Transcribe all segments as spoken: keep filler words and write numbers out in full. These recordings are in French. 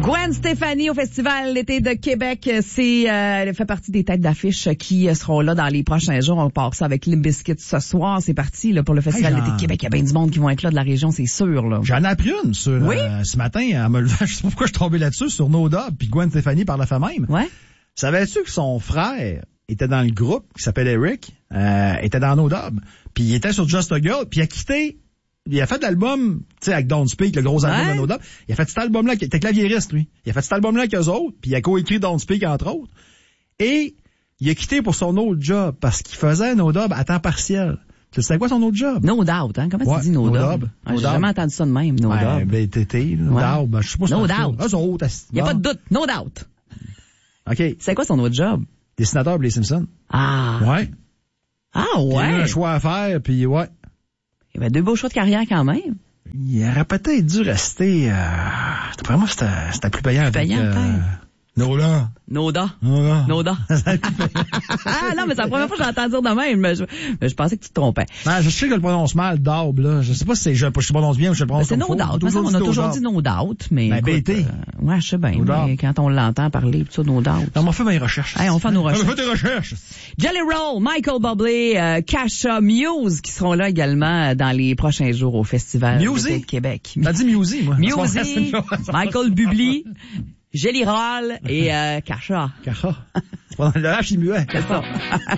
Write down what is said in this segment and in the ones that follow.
Gwen Stefani au Festival l'été de Québec, c'est euh, elle fait partie des têtes d'affiche qui seront là dans les prochains jours. On part ça avec Limp Bizkit ce soir. C'est parti là, pour le Festival hey, l'été de Québec. Il y a bien du monde qui vont être là de la région, c'est sûr. Là. J'en ai appris une sur oui? euh, ce matin. En me levant, je sais pas pourquoi je suis tombé là-dessus, sur No Doubt, puis Gwen Stefani par la fait même. Ouais. Savais-tu que son frère était dans le groupe qui s'appelle Eric, euh, était dans No Doubt, puis il était sur Just a Girl, puis il a quitté. Il a fait l'album, tu sais, avec Don't Speak, le gros album ouais. de No Doubt. Il a fait cet album-là, il était claviériste, lui. Il a fait cet album-là avec eux autres, puis il a coécrit Don't Speak, entre autres. Et il a quitté pour son autre job, parce qu'il faisait No Doubt à temps partiel. Tu sais quoi son autre job? No Doubt, hein? Comment ouais, tu dis No, no Doubt? Doubt. Ah, no j'ai doubt. jamais entendu ça de même, No ouais, Doubt. Ben, t'étais, No ouais. Doubt, ben, je sais pas si No Doubt. Eux autres, il y a pas de doute. No Doubt. OK. C'est quoi son autre job? Dessinateur pour les Simpsons. Ah. Ouais. Ah, ouais. Il a eu un choix à faire, puis ouais. Il y avait deux beaux choix de carrière quand même. Il aurait peut-être dû rester, euh, d'après moi, c'était, c'était plus payant. Plus payant, avec, euh, Noda. Noda. Noda. Noda. Ah non, mais c'est la première fois que j'entends dire de même, mais je, mais je pensais que tu te trompais. Non, je sais que je le prononce mal, Daub, là. Je sais pas si c'est, je, je le prononce bien ou je le prononce c'est comme no faux. Doubt. On a toujours dit No Doubt, mais. Ben, écoute, B T. Euh, ouais, je sais bien, No mais quand on l'entend parler, tout ça, No Doubt. On m'a fait mes recherches. Hey, on fait nos recherches. On fait des recherches. Jelly Roll, Michael Bublé, euh, Kasha, Muse, qui seront là également dans les prochains jours au Festival de Québec. T'as dit Musy, moi. Musy, Michael Bublé, Jelly Roll et euh, Kasha. Kasha. C'est pas dans le H, il muet. C'est ça.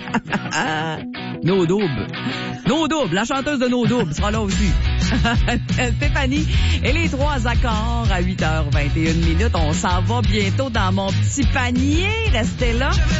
No Double. No Double, la chanteuse de No Double sera là aussi. Stéphanie et les trois accords à huit heures vingt et une minutes. On s'en va bientôt dans mon petit panier. Restez là.